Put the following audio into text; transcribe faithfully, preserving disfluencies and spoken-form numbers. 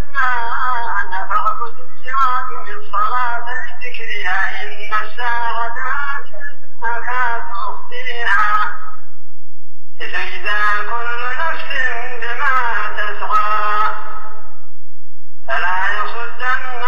أن فاعبد وأقم الصلاة لذكرها إن الساعة آتية تكاد